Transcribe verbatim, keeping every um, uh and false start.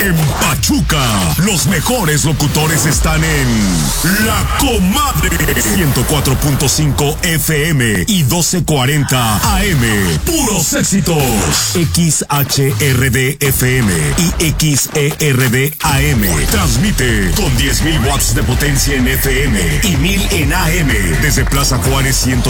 En Pachuca, los mejores locutores están en La Comadre. ciento cuatro punto cinco F M y doce cuarenta A M. Puros éxitos. X H R D F M y X E R D A M. Transmite con diez mil watts de potencia en F M y mil en A M desde Plaza Juárez ciento